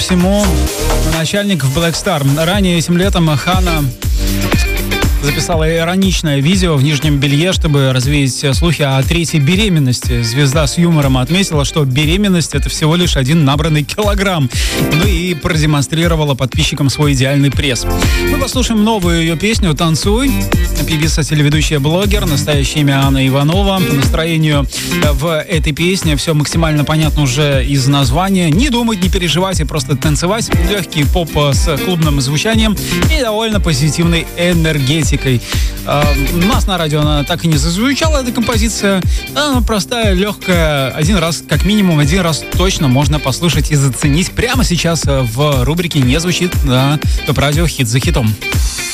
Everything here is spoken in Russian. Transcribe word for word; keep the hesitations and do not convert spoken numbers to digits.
всему, начальник в Black Star. Ранее этим летом Хана записала ироничное видео в нижнем белье, чтобы развеять слухи о третьей беременности. Звезда с юмором отметила, что беременность — это всего лишь один набранный килограмм. Ну и продемонстрировала подписчикам свой идеальный пресс. Мы послушаем новую ее песню «Танцуй». Певица, телеведущая, блогер, настоящее имя Анна Иванова. По настроению в этой песне все максимально понятно уже из названия. Не думать, не переживать и просто танцевать. Легкий поп с клубным звучанием и довольно позитивной энергетикой. У нас на радио она так и не зазвучала, эта композиция. Она простая, легкая. Один раз, как минимум, один раз точно можно послушать и заценить. Прямо сейчас в рубрике «Не звучит» на топ-радио «Хит за хитом».